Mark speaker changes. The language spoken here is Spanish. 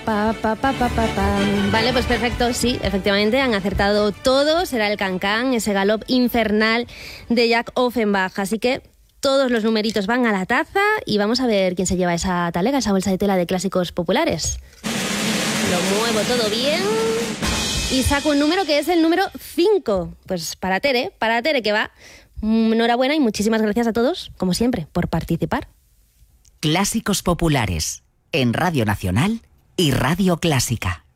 Speaker 1: Vale, pues perfecto, sí, efectivamente han acertado todos. Será el Can-Can, ese galop infernal de Jack Offenbach. Así que todos los numeritos van a la taza y vamos a ver quién se lleva esa talega, esa bolsa de tela de clásicos populares. Lo muevo todo bien y saco un número que es el número 5. Pues para Tere que va. Enhorabuena y muchísimas gracias a todos, como siempre, por participar.
Speaker 2: Clásicos populares en Radio Nacional y Radio Clásica.